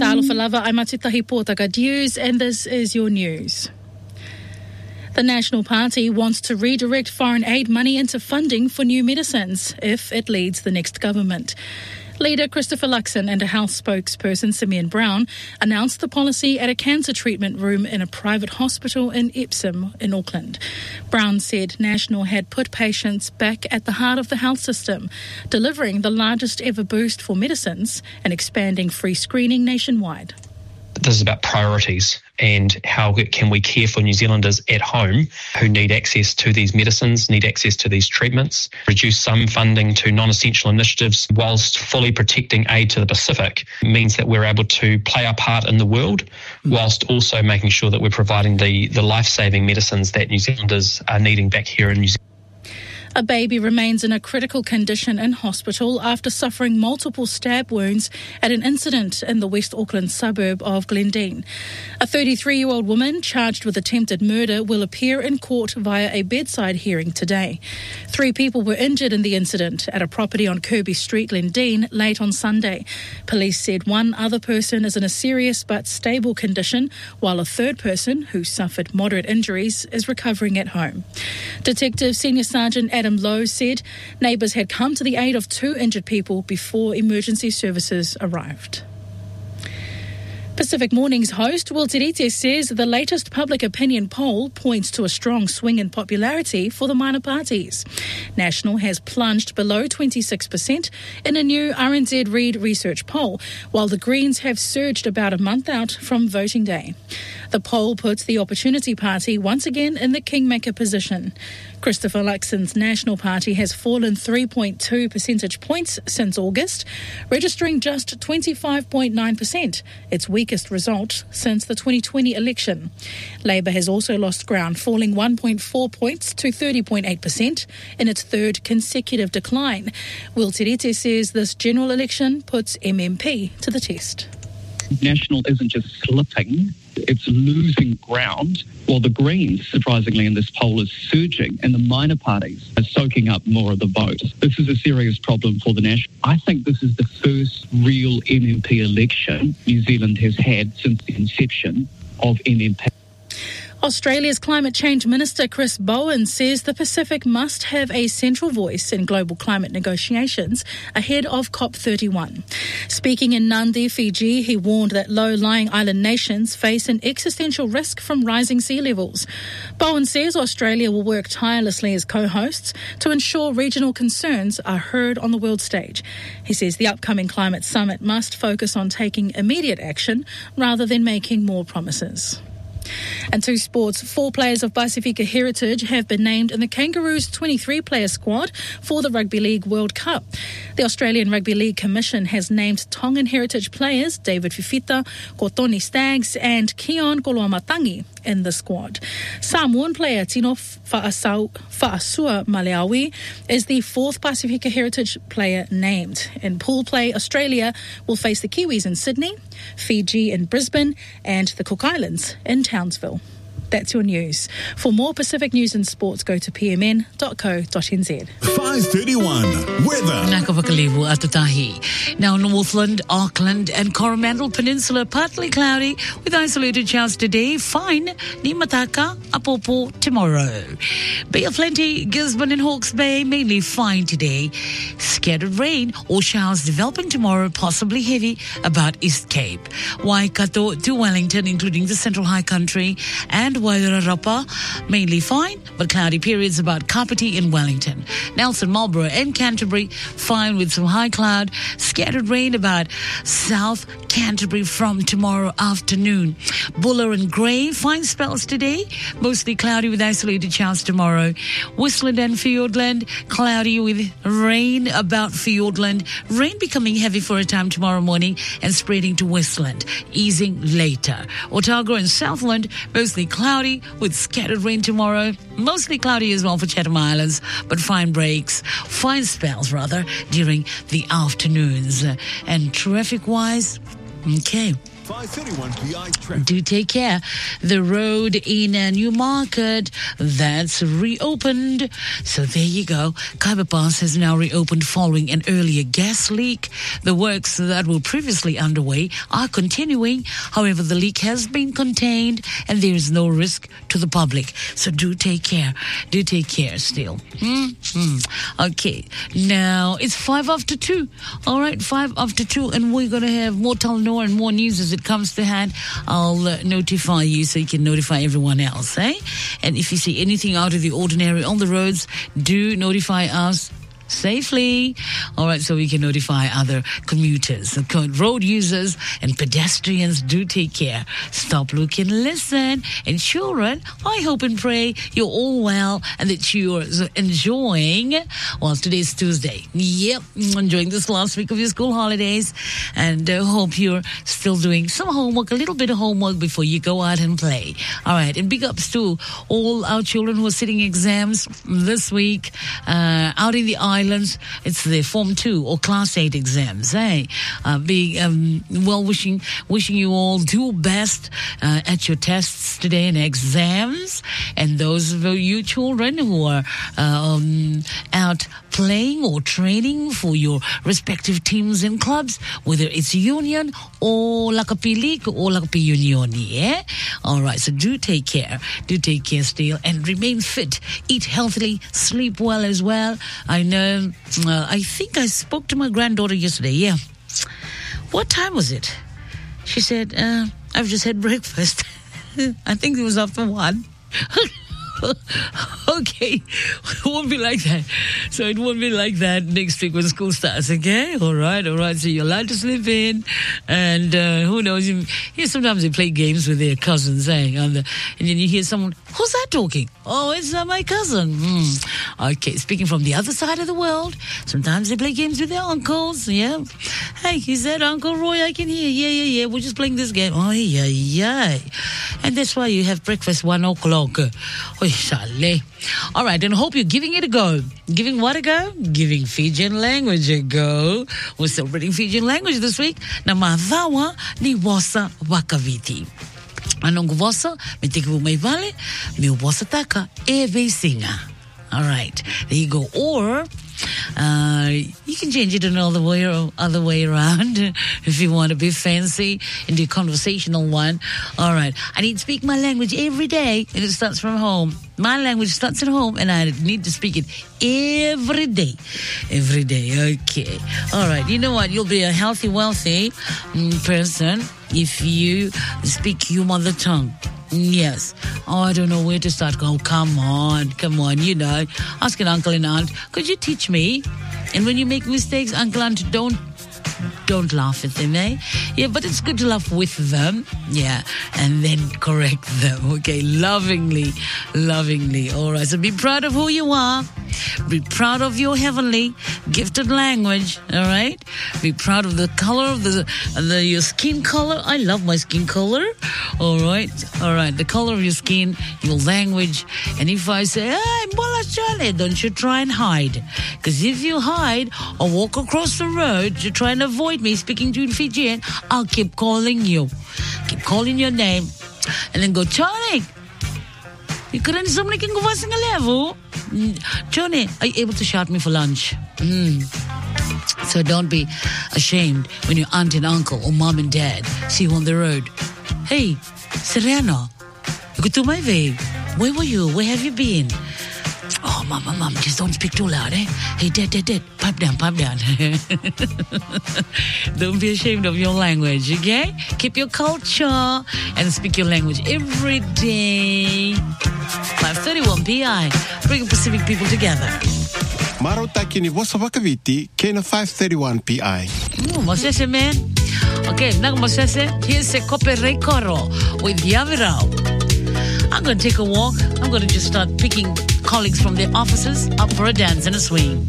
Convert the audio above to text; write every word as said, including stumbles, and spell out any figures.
Salofa lava, I'm Atitahi Pōtaka News, and this is your news. The National Party wants to redirect foreign aid money into funding for new medicines if it leads the next government. Leader Christopher Luxon and a health spokesperson, Simeon Brown, announced the policy at a cancer treatment room in a private hospital in Epsom in Auckland. Brown said National had put patients back at the heart of the health system, delivering the largest ever boost for medicines and expanding free screening nationwide. This is about priorities and how can we care for New Zealanders at home who need access to these medicines, need access to these treatments, reduce some funding to non-essential initiatives whilst fully protecting aid to the Pacific means that we're able to play our part in the world whilst also making sure that we're providing the, the life-saving medicines that New Zealanders are needing back here in New Zealand. A baby remains in a critical condition in hospital after suffering multiple stab wounds at an incident in the West Auckland suburb of Glendine. A thirty-three-year-old woman charged with attempted murder will appear in court via a bedside hearing today. Three people were injured in the incident at a property on Kirby Street, Glendine, late on Sunday. Police said one other person is in a serious but stable condition, while a third person, who suffered moderate injuries, is recovering at home. Detective Senior Sergeant Adam Lowe said neighbours had come to the aid of two injured people before emergency services arrived. Pacific Morning's host, Will Tirite, says the latest public opinion poll points to a strong swing in popularity for the minor parties. National has plunged below twenty-six percent in a new R N Z Reid research poll, while the Greens have surged about a month out from voting day. The poll puts the Opportunity Party once again in the kingmaker position. Christopher Luxon's National Party has fallen three point two percentage points since August, registering just twenty-five point nine percent, its weakest result since the twenty twenty election. Labour has also lost ground, falling one point four points to thirty point eight percent in its third consecutive decline. Will Tirite says this general election puts M M P to the test. National isn't just slipping, it's losing ground, while the Greens, surprisingly in this poll, is surging and the minor parties are soaking up more of the vote. This is a serious problem for the National. I think this is the first real M M P election New Zealand has had since the inception of M M P. Australia's Climate Change Minister Chris Bowen says the Pacific must have a central voice in global climate negotiations ahead of COP thirty-one. Speaking in Nadi, Fiji, he warned that low-lying island nations face an existential risk from rising sea levels. Bowen says Australia will work tirelessly as co-hosts to ensure regional concerns are heard on the world stage. He says the upcoming climate summit must focus on taking immediate action rather than making more promises. And to sports, four players of Pasifika heritage have been named in the Kangaroos twenty-three player squad for the Rugby League World Cup. The Australian Rugby League Commission has named Tongan heritage players David Fifita, Kotoni Staggs and Keon Koloamatangi in the squad. Samoan player Tino Fa'asua Maleawi is the fourth Pasifika heritage player named. In pool play, Australia will face the Kiwis in Sydney, Fiji in Brisbane and the Cook Islands in Townsville. That's your news. For more Pacific news and sports, go to p m n dot co dot n z. five thirty-one weather. Nakavakalivu Atutahi. Now Northland, Auckland and Coromandel Peninsula partly cloudy with isolated showers today. Fine. Nimataka, Apopo tomorrow. Bay of Plenty, Gisborne and Hawke's Bay mainly fine today. Scattered rain or showers developing tomorrow, possibly heavy about East Cape. Waikato to Wellington, including the Central High Country, and Wairarapa, mainly fine, but cloudy periods about Kapiti in Wellington. Nelson, Marlborough and Canterbury, fine with some high cloud. Scattered rain about South Canterbury from tomorrow afternoon. Buller and Grey, fine spells today, mostly cloudy with isolated showers tomorrow. Whistland and Fiordland, cloudy with rain about Fiordland. Rain becoming heavy for a time tomorrow morning and spreading to Whistland, easing later. Otago and Southland, mostly cloudy with scattered rain tomorrow. Mostly cloudy as well for Chatham Islands, but fine breaks, fine spells rather, during the afternoons. And traffic-wise, okay. five thirty-one P I traffic. Do take care. The road in uh, Newmarket, that's reopened. So there you go. Khyber Pass has now reopened following an earlier gas leak. The works that were previously underway are continuing. However, the leak has been contained and there is no risk to the public. So do take care. Do take care still. Mm-hmm. Okay. Now, it's five after two. All right, five after two. And we're going to have more Talanoa and more news as it comes to hand. I'll uh, notify you so you can notify everyone else, eh? And if you see anything out of the ordinary on the roads, do notify us safely. All right, so we can notify other commuters, road users and pedestrians. Do take care. Stop, look and listen. And children, I hope and pray you're all well and that you're enjoying, well, today's Tuesday. Yep, enjoying this last week of your school holidays, and uh, hope you're still doing some homework, a little bit of homework before you go out and play. All right, and big ups to all our children who are sitting exams this week uh, out in the islands. It's the Form two or Class eight exams, eh? Uh, be um, well wishing, wishing you all do best uh, at your tests today and exams. And those of you children who are um, out playing or training for your respective teams and clubs, whether it's Union or Lakapi League or Lakapi Union, yeah? All right, so do take care. Do take care still and remain fit. Eat healthily, sleep well as well. I know. Uh, I think I spoke to my granddaughter yesterday. Yeah. What time was it? She said, uh, I've just had breakfast. I think it was after one. Okay, it won't be like that. So it won't be like that next week when school starts, okay? All right, all right. So you're allowed to sleep in. And uh, who knows? You, you, sometimes they play games with their cousins, eh? On the, and then you hear someone, who's that talking? Oh, it's uh, my cousin. Mm. Okay, speaking from the other side of the world, sometimes they play games with their uncles, yeah? Hey, is that Uncle Roy? I can hear. Yeah, yeah, yeah. We're just playing this game. Oh, yeah, yeah. And that's why you have breakfast one o'clock. Oh, Shale. All right, and I hope you're giving it a go. Giving what a go? Giving Fijian language a go. We're celebrating Fijian language this week. Na madhawa ni wasa wakaviti. Anong wasa, mitiku may vale, mi wasa taka e vesinga. All right, there you go. Or Uh, you can change it another way or other way around if you want to be fancy and do a conversational one. All right. I need to speak my language every day, and it starts from home. My language starts at home, and I need to speak it every day. Every day. Okay. All right. You know what? You'll be a healthy, wealthy mm, person if you speak your mother tongue. Yes. Oh, I don't know where to start. Oh, come on. Come on. You know, ask an uncle and aunt, could you teach me? And when you make mistakes, uncle and aunt, don't don't laugh at them, eh? Yeah, but it's good to laugh with them. Yeah. And then correct them. Okay. Lovingly. Lovingly. All right. So be proud of who you are. Be proud of your heavenly gifted language. All right. Be proud of the color of the, the your skin color. I love my skin color. All right. All right. The color of your skin, your language. And if I say, hey, Bola Chale, don't you try and hide. Because if you hide or walk across the road to try and avoid me speaking to you in Fijian, I'll keep calling you. Keep calling your name. And then go, Charlie. You couldn't somebody can go was in a level. Johnny, are you able to shout me for lunch? Mm. So don't be ashamed when your aunt and uncle or mom and dad see you on the road. Hey, Serena, you could do my way. Where were you? Where have you been? Oh, mom, mom, mom, just don't speak too loud, eh? Hey, dad, dad, dad, pipe down, pipe down. Don't be ashamed of your language, okay? Keep your culture and speak your language every day. five thirty-one P I, bringing Pacific people together. Marotaki ni vosa wakaviti, kena five thirty-one P I. Mm, Mosese, man. Okay, nang Mosese, here's a Kope Reikoro with Yavirao. I'm going to take a walk. I'm going to just start picking colleagues from their offices up for a dance and a swing.